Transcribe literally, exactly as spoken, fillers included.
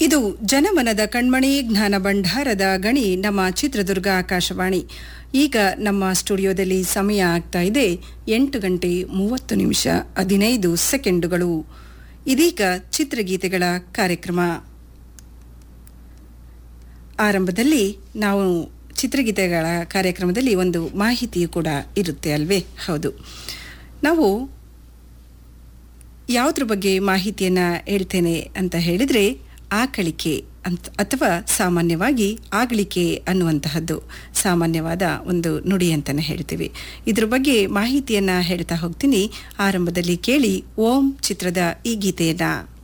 ಇದು ಜನಮನದ ಕಣ್ಮಣಿ ಜ್ಞಾನ ಭಂಡಾರದ ಗಣಿ ನಮ್ಮ ಚಿತ್ರದುರ್ಗ ಆಕಾಶವಾಣಿ. ಈಗ ನಮ್ಮ ಸ್ಟುಡಿಯೋದಲ್ಲಿ ಸಮಯ ಆಗ್ತಾ ಇದೆ ಎಂಟು ಗಂಟೆ ಮೂವತ್ತು ನಿಮಿಷ ಹದಿನೈದು ಸೆಕೆಂಡುಗಳು. ಇದೀಗ ಚಿತ್ರಗೀತೆಗಳ ಕಾರ್ಯಕ್ರಮ. ಆರಂಭದಲ್ಲಿ ನಾವು ಚಿತ್ರಗೀತೆಗಳ ಕಾರ್ಯಕ್ರಮದಲ್ಲಿ ಒಂದು ಮಾಹಿತಿಯು ಕೂಡ ಇರುತ್ತೆ ಅಲ್ವೇ? ಹೌದು, ನಾವು ಯಾವುದ್ರ ಬಗ್ಗೆ ಮಾಹಿತಿಯನ್ನು ಹೇಳ್ತೇನೆ ಅಂತ ಹೇಳಿದರೆ ಆಕಳಿಕೆ ಅಂತ ಅಥವಾ ಸಾಮಾನ್ಯವಾಗಿ ಆಗಳಿಕೆ ಅನ್ನುವಂತಹದ್ದು ಸಾಮಾನ್ಯವಾದ ಒಂದು ನುಡಿ ಅಂತಲೇ ಹೇಳ್ತೀವಿ. ಇದ್ರ ಬಗ್ಗೆ ಮಾಹಿತಿಯನ್ನು ಹೇಳ್ತಾ ಹೋಗ್ತೀನಿ. ಆರಂಭದಲ್ಲಿ ಕೇಳಿ ಓಂ ಚಿತ್ರದ ಈ ಗೀತೆಯನ್ನು.